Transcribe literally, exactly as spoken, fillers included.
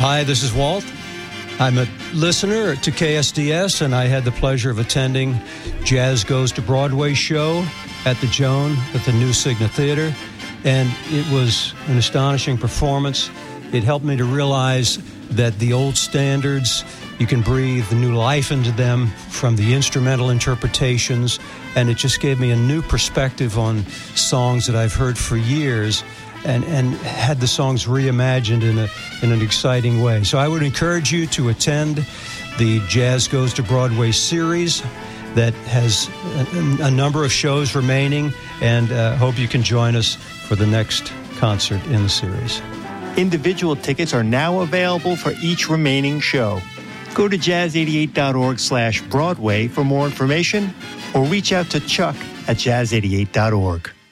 Hi, this is Walt. I'm a listener to K S D S, and I had the pleasure of attending Jazz Goes to Broadway show at the Joan at the New Cigna Theater, and it was an astonishing performance. It helped me to realize that the old standards, you can breathe new life into them from the instrumental interpretations, and it just gave me a new perspective on songs that I've heard for years, and, and had the songs reimagined in a in an exciting way. So I would encourage you to attend the Jazz Goes to Broadway series that has a, a number of shows remaining, and uh, hope you can join us for the next concert in the series. Individual tickets are now available for each remaining show. Go to jazz eighty-eight dot org slash Broadway for more information, or reach out to Chuck at jazz eighty-eight dot org.